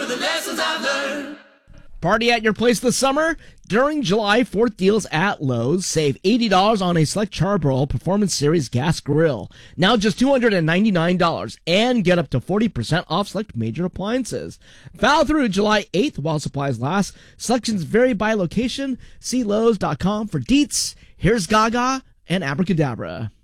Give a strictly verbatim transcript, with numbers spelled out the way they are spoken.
for the lessons I've learned. Party at your place this summer? During July fourth deals at Lowe's, save eighty dollars on a select Char-Broil Performance Series gas grill. Now just two hundred ninety-nine dollars, and get up to forty percent off select major appliances. Valid through July eighth while supplies last. Selections vary by location. See Lowe's dot com for deets. Here's Gaga and Abracadabra.